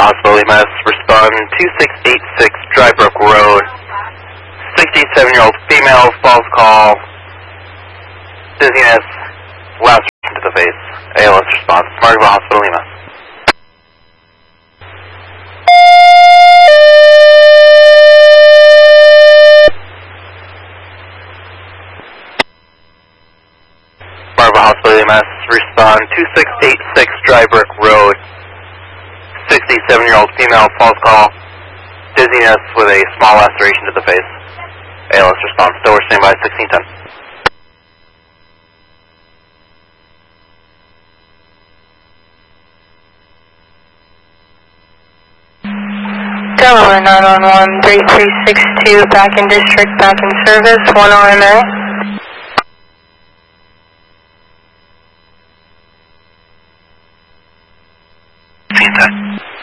Hospital EMS, respond 2686 Dry Brook Road. 67-year-old female, false call, dizziness, laceration to the face. ALS response, Margaret Hospital EMS. Margaret Hospital EMS, respond 2686 Dry Brook Road. 67-year-old female, false call, dizziness with a small laceration to the face. ALS response, still we're standing by 1610. Delaware 911, 3362, back in district, back in service, 1 RMA. 1610.